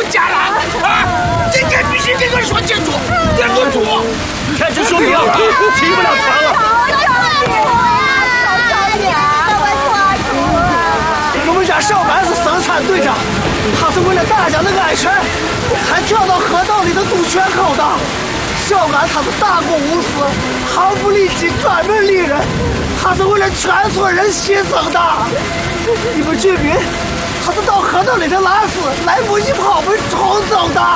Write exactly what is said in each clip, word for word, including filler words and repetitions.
家了啊！今天必须给我说清楚，别做主！ 开始说明了，提不了船了。我们家小白是生产队长，他是为了大家的安全，还跳到河道里的堵泉口的。小安他是大公无私、毫不利己、专门利人，他是为了全村人牺牲的。你们居民，他是到河道里的拉屎，来不及跑被冲走的。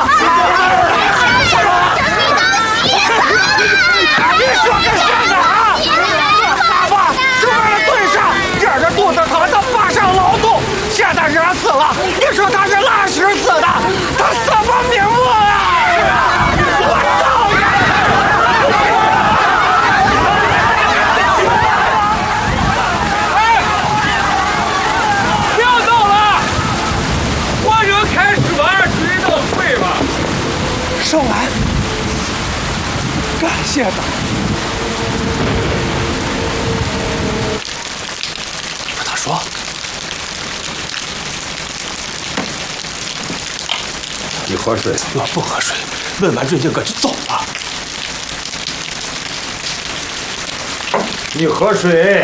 你说个啥呢啊？爸爸是为了队上，热着肚子他们到坝上劳动，现在热死了。你说他是拉屎死的，他什么名目啊？我操！哎，别闹了，我就开始玩追悼会吧。 少安，感谢他。 跟他说， 你喝水？ 我不喝水。问完润叶哥就走了。 你喝水。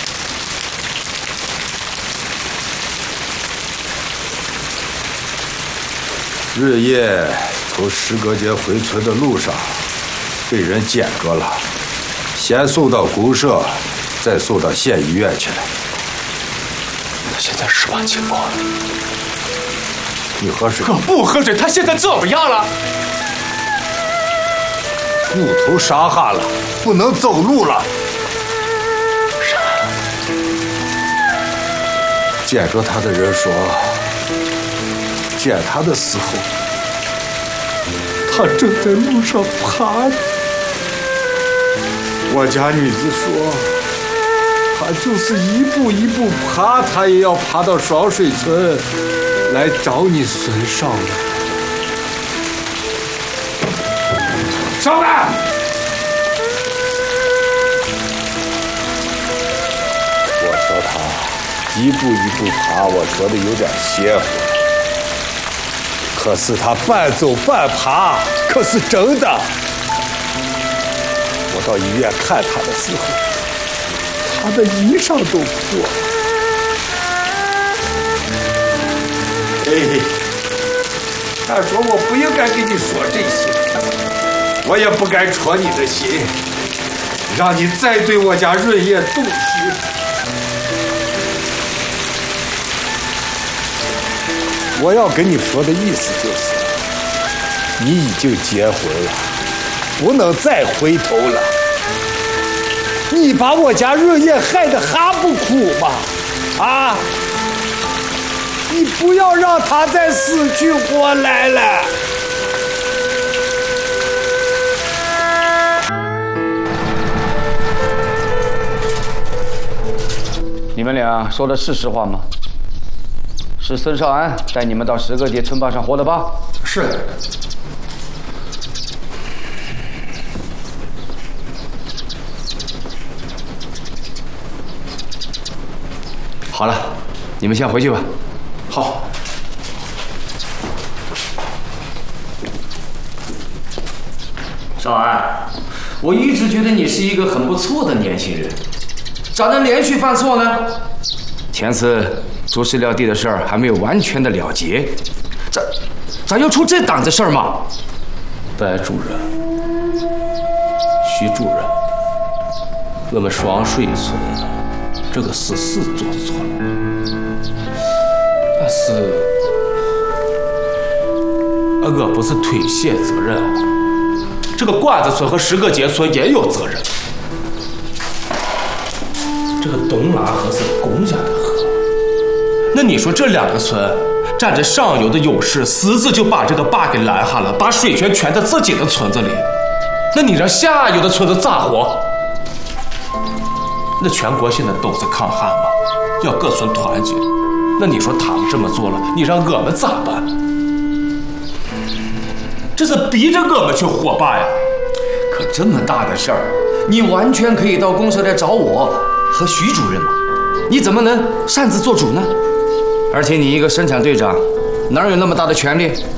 日夜从石阁街回村的路上，被人捡着了，先送到公社，再送到县医院去了。 他现在什么情况？ 你喝水。 我不喝水，他现在怎么样了？ 骨头伤害了，不能走路了。捡着他的人说，捡他的时候，他正在路上爬。我家女子说，他就是一步一步爬，他也要爬到双水村来找你孙少了。少安，我说他一步一步爬，我说的有点邪乎，可是他半走半爬，可是真的。我到医院看他的时候，他的衣裳都破了。哎，他说我不应该跟你说这些。我也不该戳你的心，让你再对我家润叶动心。我要跟你说的意思就是，你已经结婚了，不能再回头了。你把我家润叶害得还不苦吗？啊！你不要让他再死去活来了。 你们俩说的是实话吗？是孙少安带你们到石阁街村坝上活的吧？ 是。 好了，你们先回去吧。 好。 少安，我一直觉得你是一个很不错的年轻人。咋能连续犯错呢？前次出饲料地的事儿还没有完全的了结，咋咋又出这档子事儿嘛？ 白主任、徐主任，我们双水村这个事是做错了，但是我不是推卸责任啊，这个管子村和石阁街村也有责任。这个东拉河是公家的河，那你说这两个村占着上游的优势，私自就把这个坝给拦下了，把水权全在自己的村子里，那你让下游的村子咋活？那全国现在都是抗旱嘛，要各村团结。那你说他们这么做了，你让我们咋办？这是逼着我们去火坝呀！ 可这么大的事儿，你完全可以到公社来找我和徐主任嘛，你怎么能擅自做主呢？而且你一个生产队长，哪有那么大的权利？